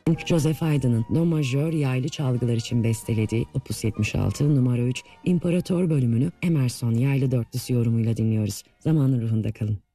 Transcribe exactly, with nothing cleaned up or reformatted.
Joseph Haydn'ın do majör yaylı çalgılar için bestelediği Opus yetmiş altı numara üç İmparator bölümünü Emerson yaylı dörtlüsü yorumuyla dinliyoruz. Zamanın ruhunda kalın.